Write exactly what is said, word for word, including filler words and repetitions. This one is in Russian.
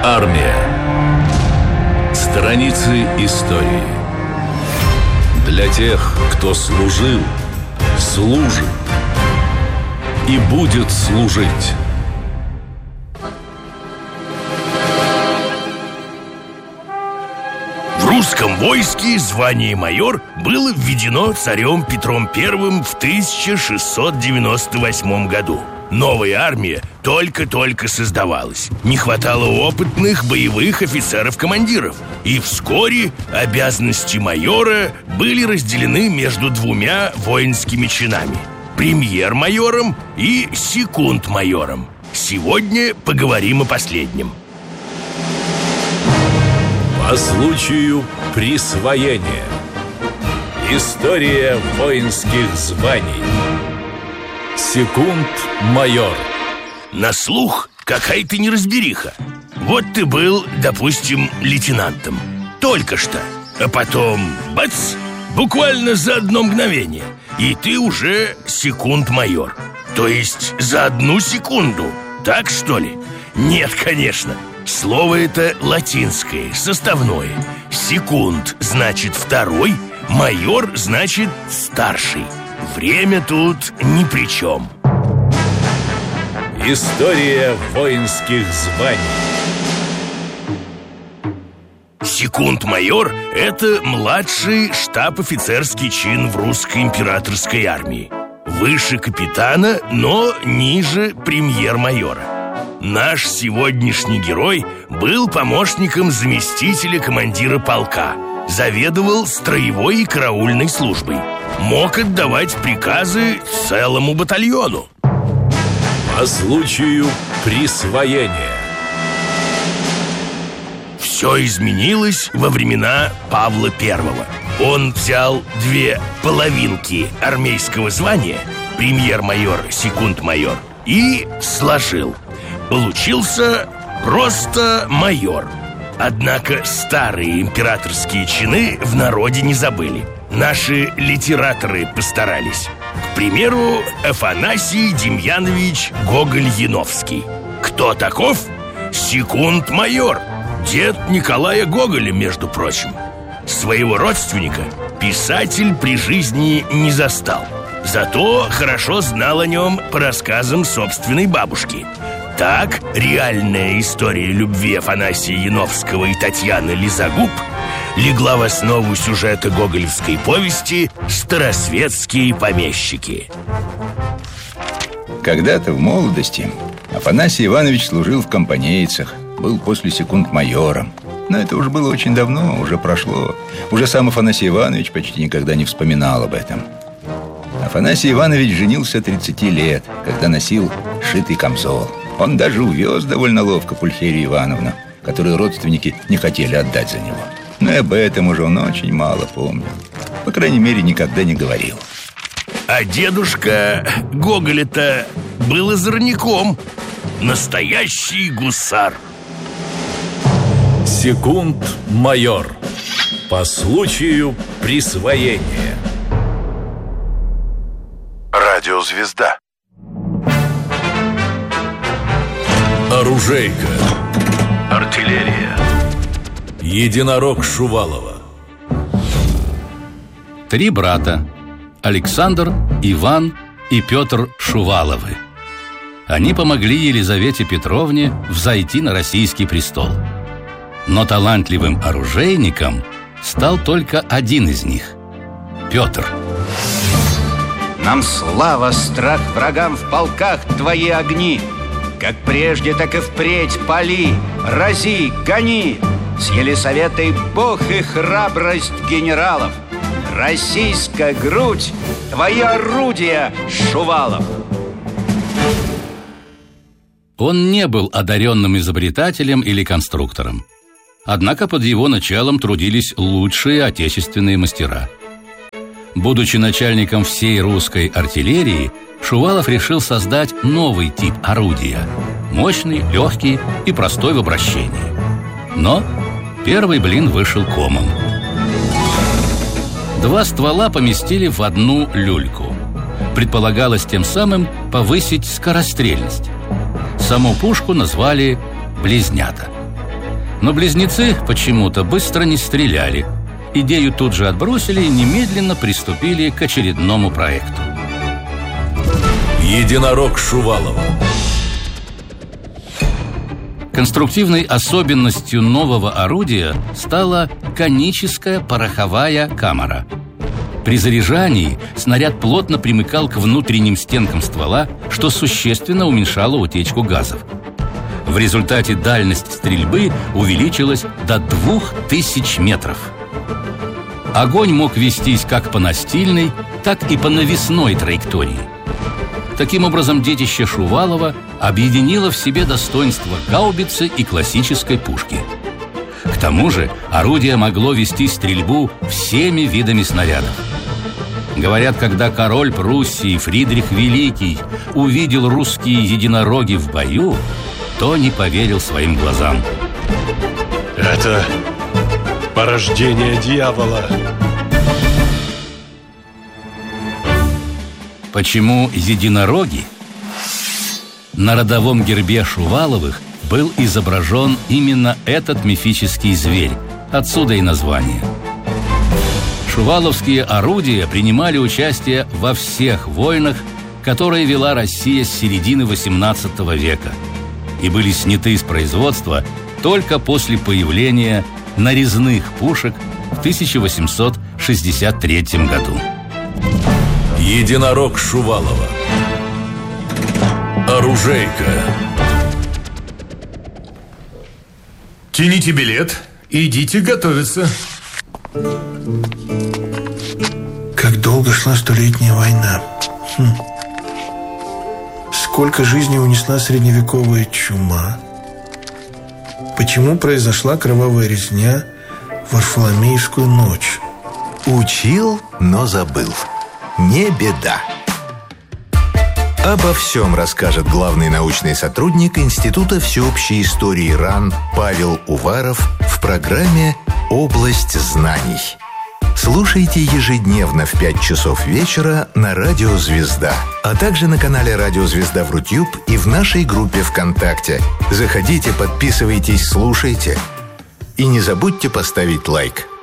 Армия. Страницы истории. Для тех, кто служил, служит и будет служить. В русском войске звание майор было введено царем Петром Первым в тысяча шестьсот девяносто восьмом году. Новая армия только-только создавалась. Не хватало опытных боевых офицеров-командиров. И вскоре обязанности майора были разделены между двумя воинскими чинами: премьер-майором и секунд-майором. Сегодня поговорим о последнем. По случаю присвоения. История воинских званий. Секунд-майор. На слух какая-то неразбериха. Вот ты был, допустим, лейтенантом. Только что. А потом бац! Буквально за одно мгновение. И ты уже секунд-майор. То есть за одну секунду. Так, что ли? Нет, конечно. Слово это латинское, составное. Секунд значит второй, майор значит старший. Время тут ни при чем. История воинских званий. Секунд-майор – это младший штаб-офицерский чин в русской императорской армии. Выше капитана, но ниже премьер-майора. Наш сегодняшний герой был помощником заместителя командира полка. Заведовал строевой и караульной службой. Мог отдавать приказы целому батальону. По случаю присвоения. Все изменилось во времена Павла Первого. Он взял две половинки армейского звания, премьер-майор, секунд-майор, и сложил. Получился просто майор. Однако старые императорские чины в народе не забыли. Наши литераторы постарались. К примеру, Афанасий Демьянович Гоголь-Яновский. Кто таков? Секунд-майор. Дед Николая Гоголя, между прочим. Своего родственника писатель при жизни не застал. Зато хорошо знал о нем по рассказам собственной бабушки. Так, реальная история любви Афанасия Яновского и Татьяны Лизагуб легла в основу сюжета гоголевской повести «Старосветские помещики». Когда-то в молодости Афанасий Иванович служил в компанейцах, был после секунд-майором. Но это уже было очень давно, уже прошло. Уже сам Афанасий Иванович почти никогда не вспоминал об этом. Афанасий Иванович женился тридцати лет, когда носил шитый камзол. Он даже увез довольно ловко Пульхерию Ивановну, которую родственники не хотели отдать за него. Но и об этом уже он очень мало помнил. По крайней мере, никогда не говорил. А дедушка Гоголя-то был озорником. Настоящий гусар. Секунд-майор. По случаю присвоения. Радиозвезда. Оружейка. Артиллерия. Единорог Шувалова. Три брата: Александр, Иван и Петр Шуваловы. Они помогли Елизавете Петровне взойти на российский престол. Но талантливым оружейником стал только один из них – Петр. Нам слава, страх врагам в полках твои огни. Как прежде, так и впредь пали, рази, гони. С Елисаветой Бог и храбрость генералов. Российская грудь, твои орудия, Шувалов. Он не был одаренным изобретателем или конструктором. Однако под его началом трудились лучшие отечественные мастера. Будучи начальником всей русской артиллерии, Шувалов решил создать новый тип орудия – мощный, легкий и простой в обращении. Но первый блин вышел комом. Два ствола поместили в одну люльку. Предполагалось тем самым повысить скорострельность. Саму пушку назвали «Близнята». Но близнецы почему-то быстро не стреляли. Идею тут же отбросили и немедленно приступили к очередному проекту. Единорог Шувалова. Конструктивной особенностью нового орудия стала коническая пороховая камера. При заряжании снаряд плотно примыкал к внутренним стенкам ствола, что существенно уменьшало утечку газов. В результате дальность стрельбы увеличилась до двух тысяч метров. Огонь мог вестись как по настильной, так и по навесной траектории. Таким образом, детище Шувалова объединило в себе достоинства гаубицы и классической пушки. К тому же орудие могло вести стрельбу всеми видами снарядов. Говорят, когда король Пруссии Фридрих Великий увидел русские единороги в бою, то не поверил своим глазам. Это порождение дьявола. Почему единороги? На родовом гербе Шуваловых был изображен именно этот мифический зверь. Отсюда и название. Шуваловские орудия принимали участие во всех войнах, которые вела Россия с середины восемнадцатого века, и были сняты из производства только после появления нарезных пушек в тысяча восемьсот шестьдесят третьем году. Единорог Шувалова. Оружейка. Тяните билет, идите готовиться. Как долго шла столетняя война. Хм. Сколько жизней унесла средневековая чума. Почему произошла кровавая резня в Варфоломеевскую ночь? Учил, но забыл. Не беда. Обо всем расскажет главный научный сотрудник Института всеобщей истории РАН Павел Уваров в программе «Область знаний». Слушайте ежедневно в пять часов вечера на Радио Звезда, а также на канале Радио Звезда в Рутюб и в нашей группе ВКонтакте. Заходите, подписывайтесь, слушайте. И не забудьте поставить лайк.